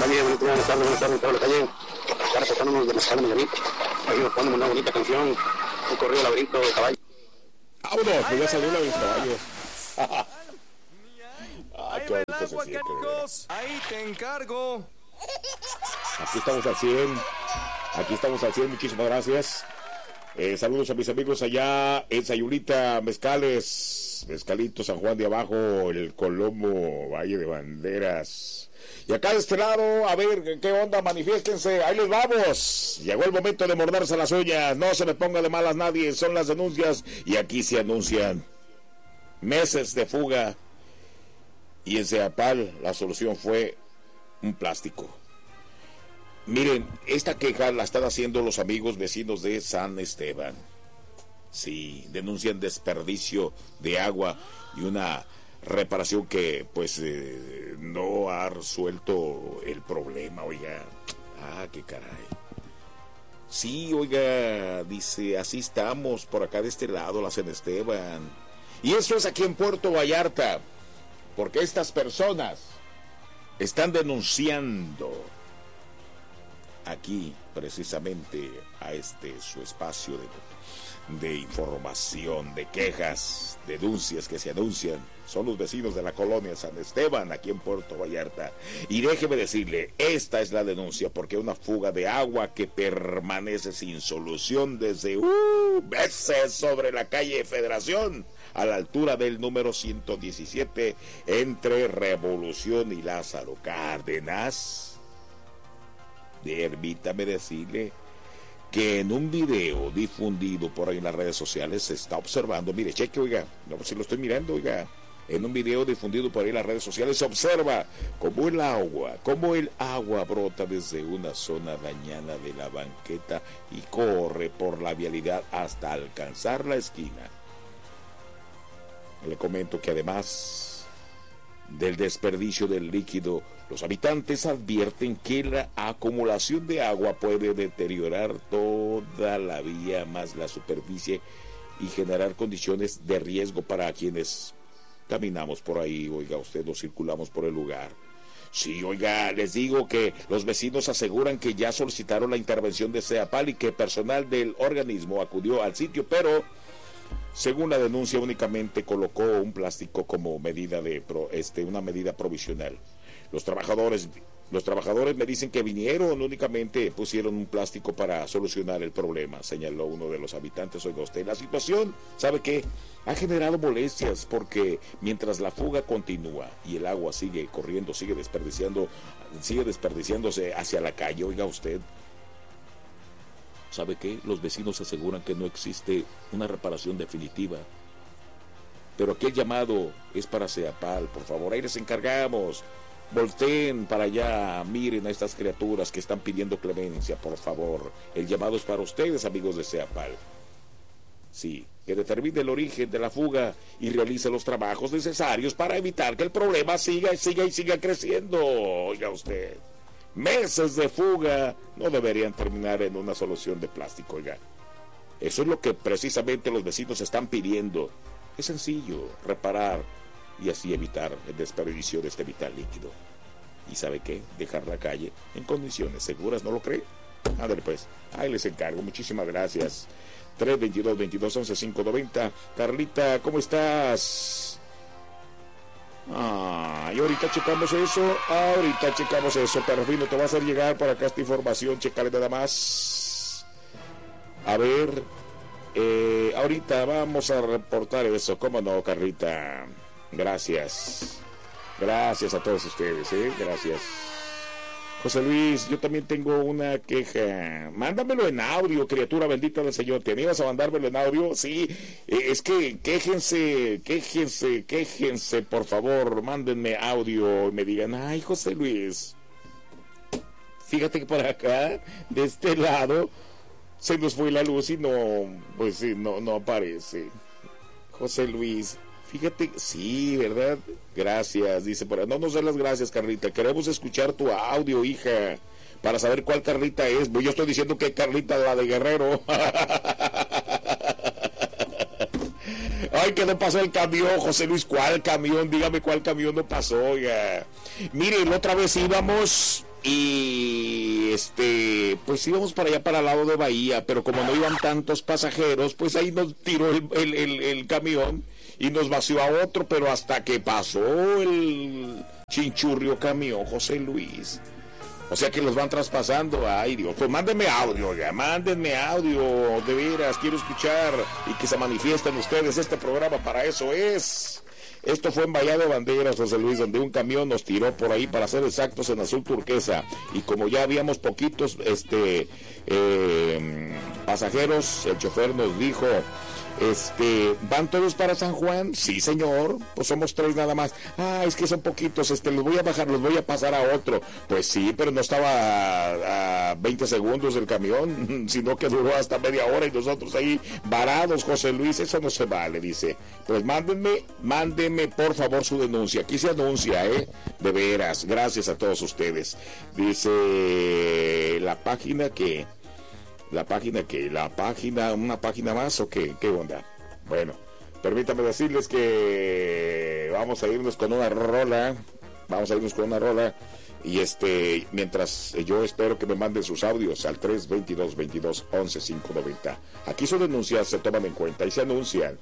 calle, buenas tardes, toda la calle. Ahora tratándonos de Mezcal Mayarit. Ahí nos ponemos una bonita canción, un corrido laberinto de caballos. ¡Vámonos! Pues ya salió la de los caballos. Qué bonito se siente, ahí te encargo. Aquí estamos al 100, muchísimas gracias. Saludos a mis amigos allá en Sayulita, Mezcalito, San Juan de Abajo, el Colomo, Valle de Banderas. Y acá de este lado, a ver, ¿qué onda? Manifiéstense, ahí les vamos. Llegó el momento de morderse las uñas, no se le ponga de malas nadie, son las denuncias y aquí se anuncian meses de fuga. Y en Ceapal la solución fue un plástico. Miren, esta queja la están haciendo los amigos vecinos de San Esteban. Sí, denuncian desperdicio de agua y una reparación que pues no ha resuelto el problema, oiga. Qué caray. Sí, oiga, dice, así estamos por acá de este lado, la San Esteban. Y eso es aquí en Puerto Vallarta, porque estas personas están denunciando aquí precisamente a su espacio de información, de quejas, denuncias que se anuncian. Son los vecinos de la colonia San Esteban, aquí en Puerto Vallarta. Y déjeme decirle, esta es la denuncia, porque una fuga de agua que permanece sin solución desde meses sobre la calle Federación, a la altura del número 117, entre Revolución y Lázaro Cárdenas. Permítame decirle que en un video difundido por ahí en las redes sociales se está observando, mire, cheque, oiga, no sé si lo estoy mirando, oiga, en un video difundido por ahí en las redes sociales se observa cómo el agua brota desde una zona dañada de la banqueta y corre por la vialidad hasta alcanzar la esquina. Le comento que además del desperdicio del líquido, los habitantes advierten que la acumulación de agua puede deteriorar toda la vía más la superficie y generar condiciones de riesgo para quienes caminamos por ahí, oiga, usted, o circulamos por el lugar. Sí, oiga, les digo que los vecinos aseguran que ya solicitaron la intervención de Ceapal y que personal del organismo acudió al sitio, pero según la denuncia únicamente colocó un plástico como medida una medida provisional. Los trabajadores me dicen que vinieron, únicamente pusieron un plástico para solucionar el problema, señaló uno de los habitantes. Oiga usted, la situación, ¿sabe qué? Ha generado molestias porque mientras la fuga continúa y el agua sigue corriendo, sigue desperdiciándose hacia la calle, oiga usted, ¿sabe qué? Los vecinos aseguran que no existe una reparación definitiva. Pero aquí el llamado es para Ceapal, por favor, ahí les encargamos. Volteen para allá, miren a estas criaturas que están pidiendo clemencia, por favor. El llamado es para ustedes, amigos de Ceapal. Sí, que determine el origen de la fuga y realice los trabajos necesarios para evitar que el problema siga creciendo. Oiga usted, meses de fuga no deberían terminar en una solución de plástico, oiga. Eso es lo que precisamente los vecinos están pidiendo. Es sencillo, reparar y así evitar el desperdicio de este vital líquido. ¿Y sabe qué? Dejar la calle en condiciones seguras, ¿no lo cree? Ándale pues, ahí les encargo, muchísimas gracias. 322-2211-590. Carlita, ¿cómo estás? Y ahorita checamos eso, Perfino, te va a hacer llegar por acá esta información, checale nada más. A ver, ahorita vamos a reportar eso, ¿cómo no, Carlita? Gracias a todos ustedes, gracias. José Luis, yo también tengo una queja. Mándamelo en audio, criatura bendita del Señor. ¿Te ibas a mandármelo en audio? Sí, es que quéjense, por favor, mándenme audio y me digan, ay, José Luis, fíjate que por acá, de este lado, se nos fue la luz y no aparece. José Luis, fíjate, sí, ¿verdad? Gracias, dice por ahí. No nos den las gracias, Carlita. Queremos escuchar tu audio, hija, para saber cuál Carlita es. Yo estoy diciendo que Carlita, la de Guerrero. Ay, que no pasó el camión, José Luis. ¿Cuál camión? Dígame cuál camión no pasó, oiga. Mire, la otra vez íbamos y pues íbamos para allá, para el lado de Bahía, pero como no iban tantos pasajeros, pues ahí nos tiró el camión y nos vació a otro, pero hasta que pasó el chinchurrio camión, José Luis. O sea que los van traspasando. Ay, Dios, pues mándenme audio, de veras, quiero escuchar y que se manifiesten ustedes. Este programa para eso es. Esto fue en Bahía de Banderas, José Luis, donde un camión nos tiró por ahí, para ser exactos, en azul turquesa. Y como ya habíamos poquitos pasajeros, el chofer nos dijo, ¿van todos para San Juan? Sí, señor, pues somos 3 nada más. Es que son poquitos, los voy a bajar, los voy a pasar a otro. Pues sí, pero no estaba a 20 segundos el camión, sino que duró hasta media hora y nosotros ahí varados, José Luis. Eso no se vale, dice. Pues mándenme por favor su denuncia. Aquí se anuncia, de veras, gracias a todos ustedes. Dice una página más, o qué onda. Bueno, permítame decirles que vamos a irnos con una rola. Y mientras yo espero que me manden sus audios al 322-22-11-590. Aquí sus denuncias se toman en cuenta y se anuncian.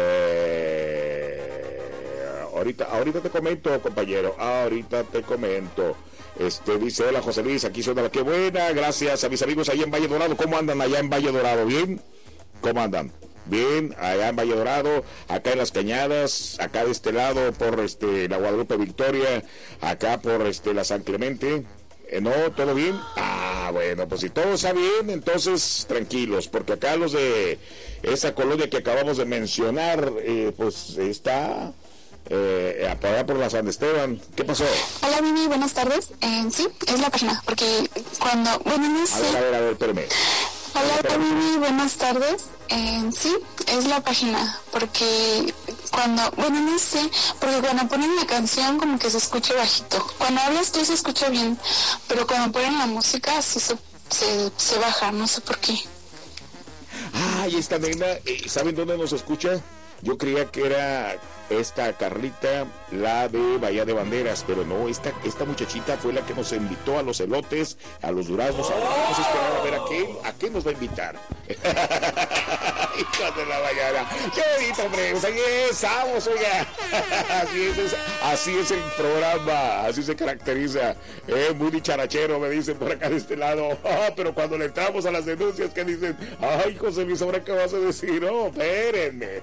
Ahorita te comento, compañero. Ahorita te comento. Dice, hola José Luis, aquí suena la que buena, gracias a mis amigos allá en Valle Dorado. ¿Cómo andan allá en Valle Dorado? ¿Bien? ¿Cómo andan? Bien, allá en Valle Dorado, acá en Las Cañadas, acá de este lado por la Guadalupe Victoria, acá por la San Clemente. ¿No? ¿Todo bien? Bueno, pues si todo está bien, entonces tranquilos, porque acá los de esa colonia que acabamos de mencionar, pues está... allá por la San Esteban. ¿Qué pasó? Hola, Mimi, buenas tardes. Sí, es la página, porque cuando... Bueno, no sé. A ver, espérame. Hola, Mimi, buenas tardes. Sí, es la página, porque cuando... Bueno, no sé, porque cuando ponen la canción como que se escucha bajito. Cuando hablas tú se escucha bien, pero cuando ponen la música sí se baja, no sé por qué. Y esta nena, ¿saben dónde nos escucha? Yo creía que era esta Carlita, la de Bahía de Banderas, pero no, esta muchachita fue la que nos invitó a los elotes, a los duraznos. Ahora vamos a esperar a ver a qué nos va a invitar. Hijos de la mañana. Qué bonito, hombre. Pues ahí estamos, oiga. Así es el programa, así se caracteriza. Muy dicharachero, me dicen por acá de este lado. Pero cuando le entramos a las denuncias, que dicen, ay, José Luis, ¿ahora qué vas a decir? No, espérenme.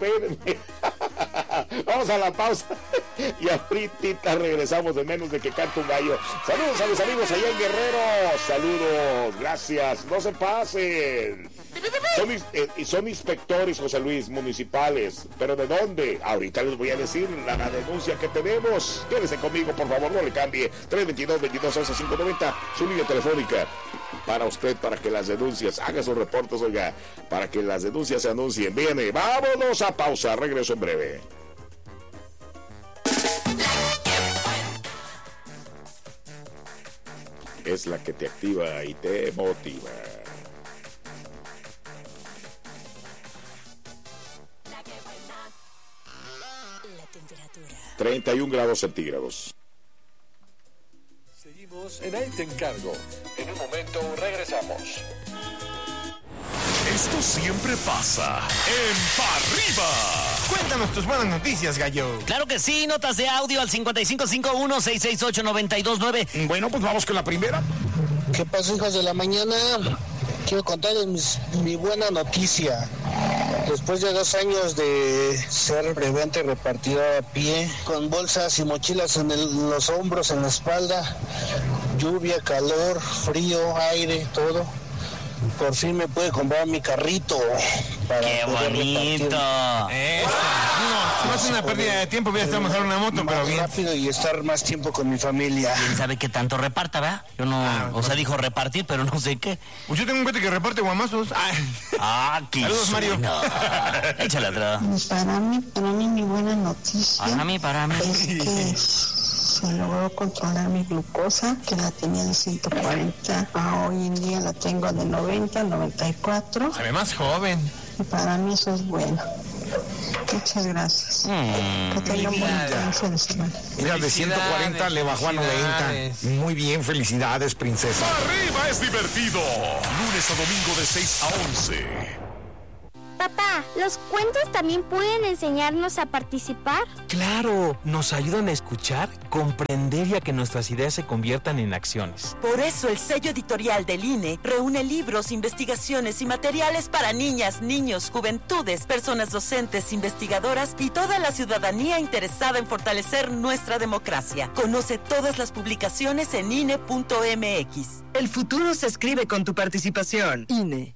Vamos a la pausa y ahorita regresamos de menos de que cante un gallo. Saludos a mis amigos allá en Guerrero. Saludos, gracias, no se pasen. Son inspectores, José Luis, municipales. ¿Pero de dónde? Ahorita les voy a decir la denuncia que tenemos. Quédese conmigo, por favor, no le cambie. 322-22-11-590, su línea telefónica para usted, para que las denuncias, haga sus reportes, oiga, para que las denuncias se anuncien. Viene, vámonos a pausa, regreso en breve. Es la que te activa y te motiva. 31 grados centígrados. Seguimos en Ahí Te Encargo. En un momento regresamos. Esto siempre pasa en Pa' Arriba. Cuéntanos tus buenas noticias, gallo. Claro que sí, notas de audio al 5551-668-929. Bueno, pues vamos con la primera. ¿Qué pasa, hijos de la mañana? Quiero contarles mi buena noticia. Después de 2 años de ser brevante repartidor a pie, con bolsas y mochilas en los hombros, en la espalda, lluvia, calor, frío, aire, todo, por fin me pude comprar mi carrito para ¡qué bonito! No es una pérdida de tiempo, voy a estar mejor en una moto, pero bien rápido y estar más tiempo con mi familia. ¿Quién sabe qué tanto reparta, verdad? Yo no, o sea, dijo repartir, pero no sé qué. Pues yo tengo un cuate que reparte guamazos. Qué saludos, Mario. Échale atrás. Para mí mi buena noticia. Para mí. Es que se logró controlar mi glucosa, que la tenía de 140, hoy en día la tengo de 90, 94. Se ve más joven. Y para mí eso es bueno. Muchas gracias. Que tengan un buen fin de semana. Mira, de 140 le bajó a 90. Muy bien, felicidades, princesa. Arriba es divertido. Lunes a domingo de 6 a 11. Papá, ¿los cuentos también pueden enseñarnos a participar? ¡Claro! Nos ayudan a escuchar, comprender y a que nuestras ideas se conviertan en acciones. Por eso el sello editorial del INE reúne libros, investigaciones y materiales para niñas, niños, juventudes, personas docentes, investigadoras y toda la ciudadanía interesada en fortalecer nuestra democracia. Conoce todas las publicaciones en INE.mx. El futuro se escribe con tu participación. INE.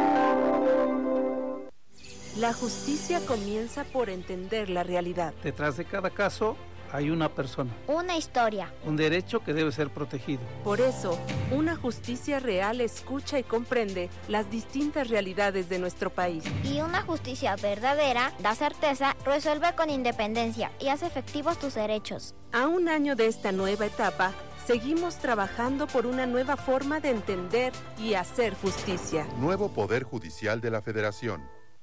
La justicia comienza por entender la realidad. Detrás de cada caso hay una persona. Una historia. Un derecho que debe ser protegido. Por eso, una justicia real escucha y comprende las distintas realidades de nuestro país. Y una justicia verdadera da certeza, resuelve con independencia y hace efectivos tus derechos. A un año de esta nueva etapa, seguimos trabajando por una nueva forma de entender y hacer justicia. Nuevo Poder Judicial de la Federación.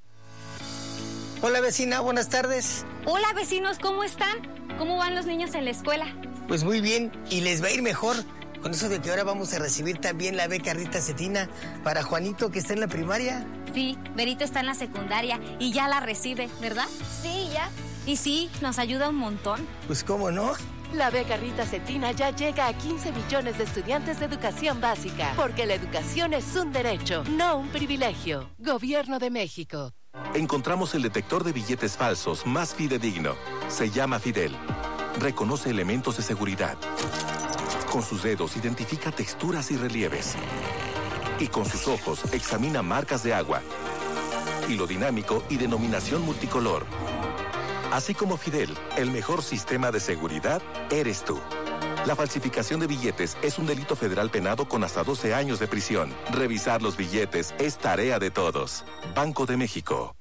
Hola vecina, buenas tardes. Hola vecinos, ¿cómo están? ¿Cómo van los niños en la escuela? Pues muy bien, y les va a ir mejor con eso de que ahora vamos a recibir también la beca Rita Cetina para Juanito que está en la primaria. Sí, Berito está en la secundaria y ya la recibe, ¿verdad? Sí, ya. Y sí, nos ayuda un montón. Pues cómo no. La beca Rita Cetina ya llega a 15 millones de estudiantes de educación básica, porque la educación es un derecho, no un privilegio. Gobierno de México. Encontramos el detector de billetes falsos más fidedigno. Se llama Fidel. Reconoce elementos de seguridad. Con sus dedos identifica texturas y relieves. Y con sus ojos examina marcas de agua, hilo dinámico y denominación multicolor. Así como Fidel, el mejor sistema de seguridad eres tú. La falsificación de billetes es un delito federal penado con hasta 12 años de prisión. Revisar los billetes es tarea de todos. Banco de México.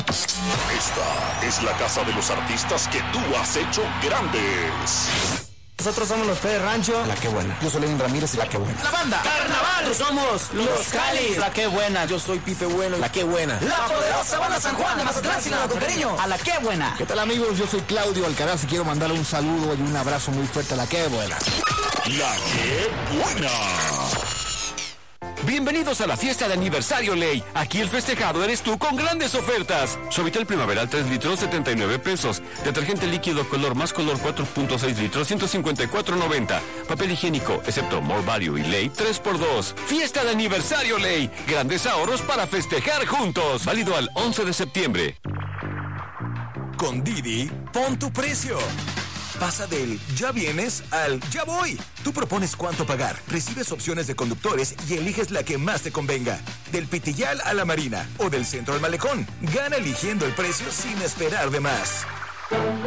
Esta es la casa de los artistas que tú has hecho grandes. Nosotros somos los Pérez Rancho, La Que Buena. Yo soy Lenin Ramírez, La Que Buena. La banda Carnaval. Nosotros somos los Calis, La Que Buena. Yo soy Pipe Bueno, La Que Buena. La poderosa banda San Juan de Mazatlán, Sinaloa, con cariño, a La Que Buena. ¿Qué tal amigos? Yo soy Claudio Alcaraz y quiero mandarle un saludo y un abrazo muy fuerte a La Que Buena. La Que Buena. Bienvenidos a la fiesta de aniversario Ley. Aquí el festejado eres tú con grandes ofertas. Suavitel Primaveral 3 litros, 79 pesos. Detergente líquido color más color 4.6 litros, 154.90. Papel higiénico, excepto More Value y Ley, 3x2. Fiesta de aniversario Ley. Grandes ahorros para festejar juntos. Válido al 11 de septiembre. Con Didi, pon tu precio. Pasa del ya vienes al ya voy. Tú propones cuánto pagar, recibes opciones de conductores y eliges la que más te convenga. Del Pitillal a la Marina o del centro al Malecón. Gana eligiendo el precio sin esperar de más.